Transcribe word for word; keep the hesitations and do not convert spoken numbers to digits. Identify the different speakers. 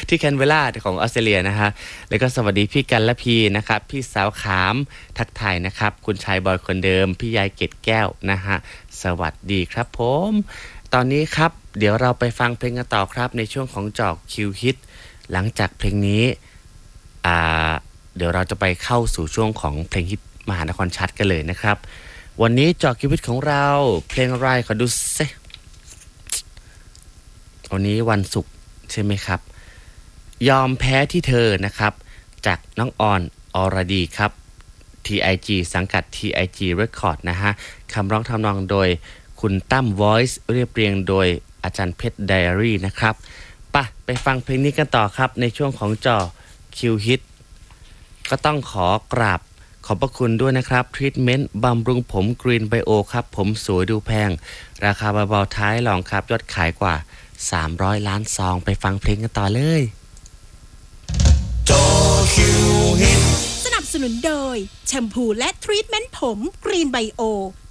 Speaker 1: ที่แคนเบราของออสเตรเลียนะฮะแล้วก็สวัสดีพี่กันและพีนะครับพี่สาวขามทักทายนะครับคุณชายบอยคนเดิมพี่ยายเกตแก้วนะฮะสวัสดีครับผมตอนนี้ครับเดี๋ยวเราไปฟังเพลงกันต่อครับในช่วงของจอกคิวฮิตหลังจากเพลงนี้อ่าเดี๋ยวเราจะไปเข้าสู่ช่วงของเพลงฮิตมหานครชัดกันเลยนะครับวันนี้จอกคิวฮิตของเราเพลงอะไรขอดูซิวันนี้วันศุกร์ใช่ไหมครับยอมแพ้ที่เธอนะครับจากน้องออนอรดีครับ ที ไอ จี สังกัด ที ไอ จี Record นะฮะคำร้องทำนองโดยคุณตั้ม Voice เรียบเรียงโดยอาจารย์เพชร Diary นะครับปะไปฟังเพลงนี้กันต่อครับในช่วงของจอคิวฮิตก็ต้องขอกราบขอบพระคุณด้วยนะครับทรีทเมนต์บำรุงผม Green Bio ครับผมสวยดูแพงราคาเบาๆท้ายรองครับยอดขายกว่าสามร้อยล้านซองไปฟังเพลงกันต่อเลย
Speaker 2: จอคิวฮิต
Speaker 3: สนับสนุนโดยแชมพูและทรีทเมนต์ผม Green Bio